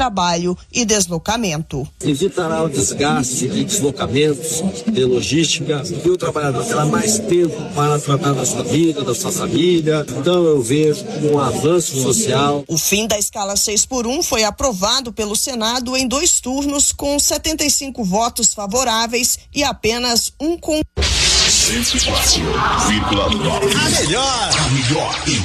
trabalho e deslocamento. Evitará o desgaste de deslocamentos, de logística, e o trabalhador terá mais tempo para tratar da sua vida, da sua família. Então eu vejo um avanço social. O fim da escala 6x1 foi aprovado pelo Senado em 2 turnos com 75 votos favoráveis e apenas um com... 104,9. A melhor